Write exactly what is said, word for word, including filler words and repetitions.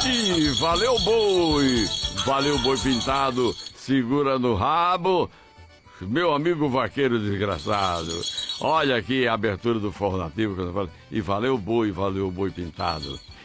E valeu boi, valeu boi pintado, segura no rabo, meu amigo vaqueiro desgraçado. Olha aqui a abertura do Forró Nativo, quando eu falo, e valeu boi, valeu boi pintado.